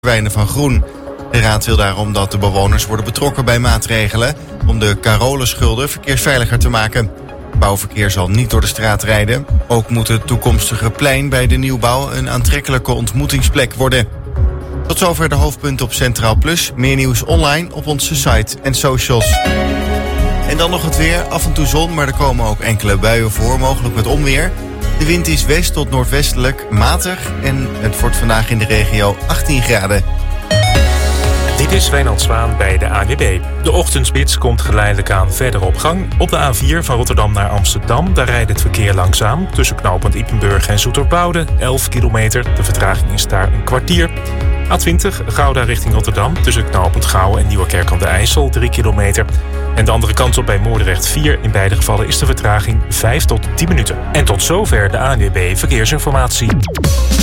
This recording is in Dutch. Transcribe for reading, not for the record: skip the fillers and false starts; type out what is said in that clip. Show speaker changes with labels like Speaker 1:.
Speaker 1: verdwijnen van groen. De raad wil daarom dat de bewoners worden betrokken bij maatregelen om de Carolenschulden verkeersveiliger te maken. Bouwverkeer zal niet door de straat rijden. Ook moet het toekomstige plein bij de nieuwbouw een aantrekkelijke ontmoetingsplek worden. Tot zover de hoofdpunten op Centraal Plus. Meer nieuws online op onze site en socials. En dan nog het weer. Af en toe zon, maar er komen ook enkele buien voor, mogelijk met onweer. De wind is west tot noordwestelijk matig en het wordt vandaag in de regio 18 graden.
Speaker 2: Dit is Wijnand Zwaan bij de ANWB. De ochtendspits komt geleidelijk aan verder op gang. Op de A4 van Rotterdam naar Amsterdam, daar rijdt het verkeer langzaam. Tussen knooppunt Ypenburg en Zoeterwoude, 11 kilometer. De vertraging is daar een kwartier. A20 Gouda richting Rotterdam, tussen knooppunt Gouwen en Nieuwerkerk aan de IJssel, 3 kilometer. En de andere kant op bij Moordrecht 4. In beide gevallen is de vertraging 5 tot 10 minuten. En tot zover de ANWB Verkeersinformatie.